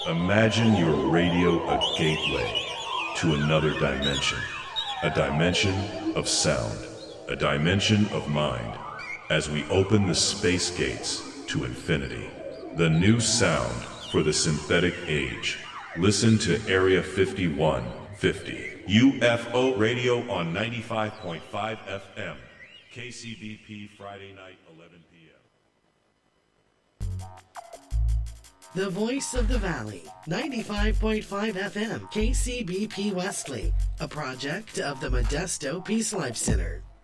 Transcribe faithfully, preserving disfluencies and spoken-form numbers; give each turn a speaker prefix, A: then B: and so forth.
A: Imagine your radio a gateway to another dimension. A dimension of sound. A dimension of mind. As we open the space gates to infinity. The new sound for the synthetic age. Listen to Area fifty-one fifty. U F O Radio on ninety-five point five F M. K C B P Friday night, eleven p.m.
B: The Voice of the Valley, ninety-five point five F M, K C B P Wesley, a project of the Modesto Peace Life Center.